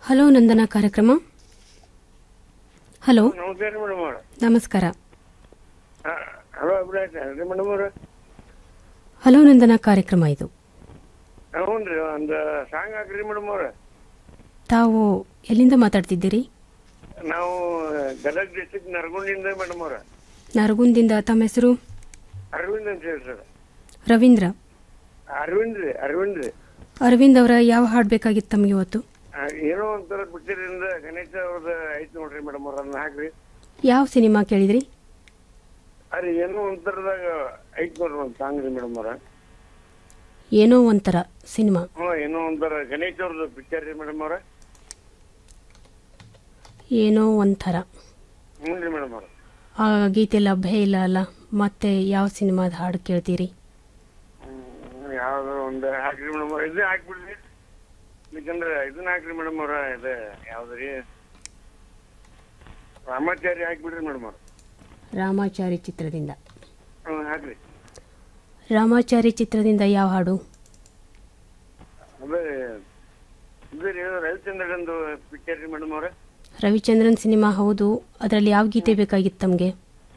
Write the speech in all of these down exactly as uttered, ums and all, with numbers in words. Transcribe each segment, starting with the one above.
Hello ನಂದನ ಕಾರ್ಯಕ್ರಮ. Hello ನಮಸ್ಕಾರ madam ಅವ್ರ. ನಮಸ್ಕಾರ. ಹಲೋ ಅಭಿಲಾಷ್ ರೀ ಮೇಡಮ್ ಅವ್ರ. ಹಲೋ ನಂದನ ಕಾರ್ಯಕ್ರಮ ಇದು. ಹ್ಞೂ ರೀ ಒಂದು ಸಾಂಗ್ ಹಾಕ್ರಿ ಮೇಡಮ್ ಅವ್ರ. ತಾವು ಎಲ್ಲಿಂದ ಮಾತಾಡ್ತಿದ್ದೀರಿ? ನಾವು ಗದಗ ಡಿಸ್ಟಿಕ್ ನರಗುಂದಿಂದ ಮೇಡಮ್ ಅವ್ರ. ನರಗುಂದಿಂದ. ತಮ್ಮ ಹೆಸರು? ಅರವಿಂದ್ ಅಂತ ಹೇಳಿ ಸರ್. ರವೀಂದ್ರ. ಅರವಿಂದ್ ರೀ ಅರವಿಂದ್ ರೀ ಅರವಿಂದ್ ಅವರ ಯಾವ ಹಾಡು ಬೇಕಾಗಿತ್ತು ತಮಗೆ ಇವತ್ತು? ಆ, ಏನೋ ಒಂಥರ ಪಿಕ್ಚರಿಂದ ಗಣೇಶ ಅವ್ರದ್ದು ಐತಿ ನೋಡ್ರಿ ಮೇಡಮ್ ಅವ್ರ, ಅದನ್ನ ಹಾಕ್ರಿ. ಯಾವ ಸಿನಿಮಾ ಕೇಳಿದ್ರಿ? ಅರೆ ಏನೋ ಒಂಥರದಾಗ ಐತಿ ನೋಡ್ರಿ ಒಂದು ಸಾಂಗ್ ರೀ ಮೇಡಮ್ ಅವ್ರ. ಏನೋ ಒಂಥರ ಸಿನಿಮಾ. ಹ್ಞೂ ಏನೋ ಒಂಥರ ಗಣೇಶ್ ಅವ್ರದ್ದು ಪಿಕ್ಚರ್ ರೀ ಮೇಡಮ್ ಅವ್ರ. ಏನೋ ಒಂಥರ. ಹ್ಞೂ ರೀ ಮೇಡಮ್ ಅವ್ರ. ಆ ಗೀತೆ ಲಭ್ಯ ಇಲ್ಲ ಅಲ್ಲ, ಮತ್ತೆ ಯಾವ ಸಿನಿಮಾದ ಹಾಡು ಕೇಳ್ತೀರಿ? ಯಾವ್ದು ಒಂದು ಹಾಕ್ರಿ ಮೇಡಮ್ ಅವ್ರ. ಇದನ್ನ ಹಾಕ್ಬಿಡ್ರಿ, ಯಾಕಂದ್ರೆ ಇದನ್ನ ಹಾಕ್ರಿ ಮೇಡಮ್ ಅವ್ರ. ಇದು ಯಾವ್ದ್ರಿ ರಾಮಾಚಾರಿ ಹಾಕ್ಬಿಡ್ರಿ ಮೇಡಮ್ ಅವ್ರ. ರಾಮಾಚಾರಿ ಚಿತ್ರದಿಂದ. ಹ್ಞೂ ಹಾಕ್ರಿ. ರಾಮಾಚಾರಿ ಚಿತ್ರದಿಂದ ಯಾವ ಹಾಡು? ಅದೇ ಇದು ರೀ ರವಿಚಂದ್ರನ್ದು ಪಿಕ್ಚರ್ ರೀ ಮೇಡಮ್ ಅವ್ರ. ರವಿಚಂದ್ರನ್ ಸಿನಿಮಾ ಹೌದು. ಅದರಲ್ಲಿ ಯಾವ ಗೀತೆ ಬೇಕಾಗಿತ್ತು ತಮಗೆ?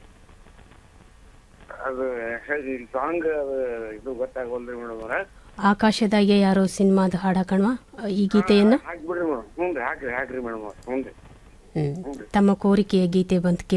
ಅದು ಸಾಂಗ್ ಅದು ಇದು ಗೊತ್ತಾಗಲ್ರಿ ಮೇಡಮ್ ಅವ್ರ. ಆಕಾಶದಾಗೆ ಯಾರೋ ಸಿನಿಮಾದ ಹಾಡು ಹಾಕಣ್ವಾ ಈ ಗೀತೆಯನ್ನ? ಹಾಕ್ಬಿಡ್ರಿ ಮೇಡಮ್. ಹ್ಞೂ ರೀ ಹಾಕ್ರಿ ಹಾಕ್ರಿ ಮೇಡಮ್ ಅವ್ರ. ಹ್ಞೂ ರೀ. ಹ್ಮ್ ತಮ್ಮ ಕೋರಿಕೆಯ ಗೀತೆ ಬಂತು.